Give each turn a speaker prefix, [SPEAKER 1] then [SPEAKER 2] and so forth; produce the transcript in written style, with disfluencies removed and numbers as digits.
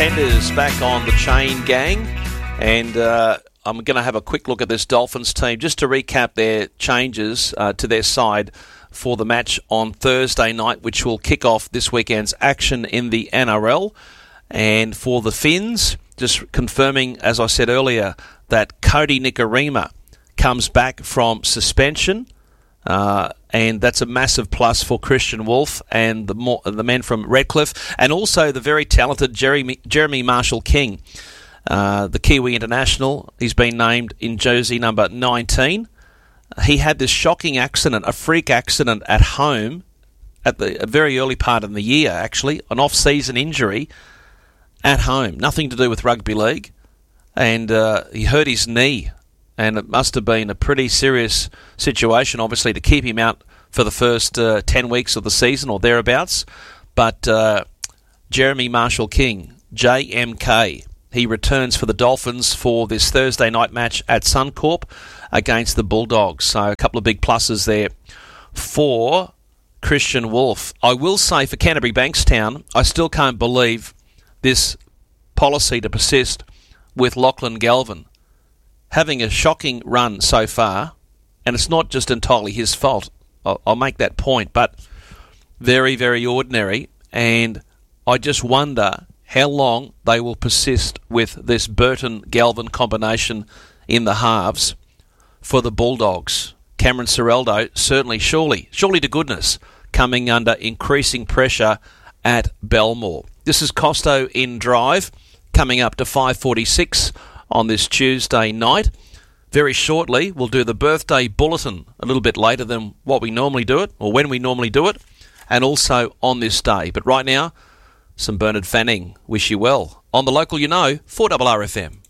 [SPEAKER 1] Tenders back on the chain, gang. And I'm going to have a quick look at this Dolphins team just to recap their changes to their side for the match on Thursday night, which will kick off this weekend's action in the NRL. And for the Finns, just confirming, as I said earlier, that Cody Nikorima comes back from suspension. And that's a massive plus for Christian Wolf and the men from Redcliffe, and also the very talented Jeremy Marshall-King, the Kiwi international. He's been named in jersey number 19. He had this shocking accident, a freak accident at home at a very early part of the year, actually, an off-season injury at home, nothing to do with rugby league, and he hurt his knee. And it must have been a pretty serious situation, obviously, to keep him out for the first 10 weeks of the season or thereabouts. But Jeremy Marshall-King, JMK, he returns for the Dolphins for this Thursday night match at Suncorp against the Bulldogs. So a couple of big pluses there for Christian Wolf. I will say for Canterbury Bankstown, I still can't believe this policy to persist with Lachlan Galvin. Having a shocking run so far, and it's not just entirely his fault, I'll make that point, but very, very ordinary, and I just wonder how long they will persist with this Burton-Galvin combination in the halves for the Bulldogs. Cameron Ciraldo, surely to goodness, coming under increasing pressure at Belmore. This is Costo in Drive, coming up to 5:46 on this Tuesday night. Very shortly, we'll do the birthday bulletin a little bit later than what we normally do it, or when we normally do it, and also on this day. But right now, some Bernard Fanning. Wish you well. On the local, 4RRFM.